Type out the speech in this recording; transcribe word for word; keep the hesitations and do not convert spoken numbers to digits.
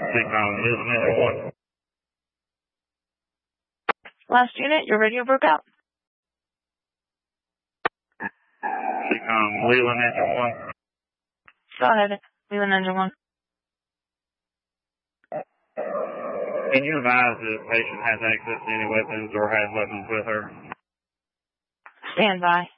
Seacom, Leland Engine one. Last unit, your radio broke out. Seacom, Leland Engine one. Go ahead, Leland Engine one. Can you advise if the patient has access to any weapons or has weapons with her? Stand by.